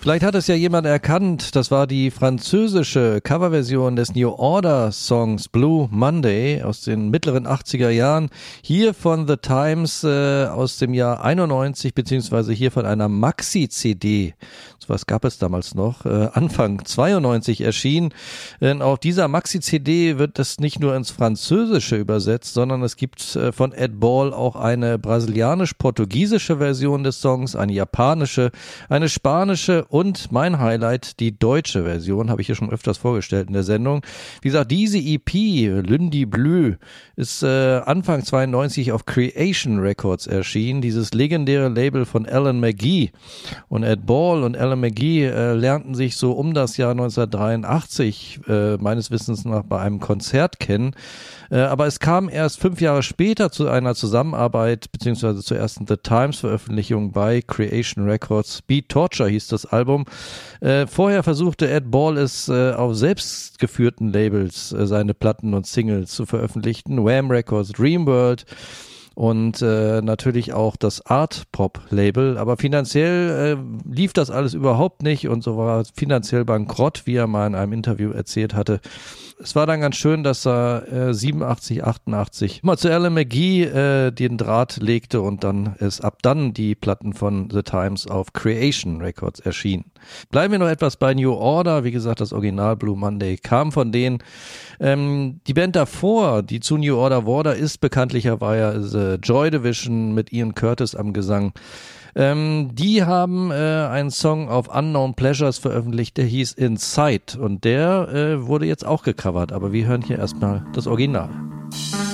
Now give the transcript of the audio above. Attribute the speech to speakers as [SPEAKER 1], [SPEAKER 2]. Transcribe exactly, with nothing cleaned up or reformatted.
[SPEAKER 1] Vielleicht hat es ja jemand erkannt, das war die französische Coverversion des New Order Songs Blue Monday aus den mittleren achtziger Jahren. Hier von The Times äh, aus dem Jahr einundneunzig, beziehungsweise hier von einer Maxi-C D. Was gab es damals noch? Äh, Anfang zweiundneunzig erschienen. Denn auf dieser Maxi-C D wird das nicht nur ins Französische übersetzt, sondern es gibt äh, von Ed Ball auch eine brasilianisch-portugiesische Version des Songs, eine japanische, eine spanische und mein Highlight, die deutsche Version, habe ich hier schon öfters vorgestellt in der Sendung. Wie gesagt, diese E P, Lundi Bleu, ist äh, Anfang zweiundneunzig auf Creation Records erschienen, dieses legendäre Label von Alan McGee. Und Ed Ball und Alan McGee äh, lernten sich so um das Jahr neunzehnhundertdreiundachtzig äh, meines Wissens nach bei einem Konzert kennen. Äh, aber es kam erst fünf Jahre später zu einer Zusammenarbeit, beziehungsweise zur ersten The Times Veröffentlichung bei Creation Records. Beat Torture hieß das Album. Äh, vorher versuchte Ed Ball es äh, auf selbstgeführten Labels äh, seine Platten und Singles zu veröffentlichen. Wham Records, Dreamworld und äh, natürlich auch das Art-Pop-Label, aber finanziell äh, lief das alles überhaupt nicht und so war finanziell bankrott, wie er mal in einem Interview erzählt hatte. Es war dann ganz schön, dass er äh, siebenundachtzig, achtundachtzig mal zu Alan McGee äh, den Draht legte und dann ist ab dann die Platten von The Times auf Creation Records erschienen. Bleiben wir noch etwas bei New Order. Wie gesagt, das Original Blue Monday kam von denen. Ähm, die Band davor, die zu New Order wurde, ist bekanntlicherweise Joy Division mit Ian Curtis am Gesang. Ähm, die haben äh, einen Song auf Unknown Pleasures veröffentlicht, der hieß Inside und der äh, wurde jetzt auch gecovert, aber wir hören hier erstmal das Original.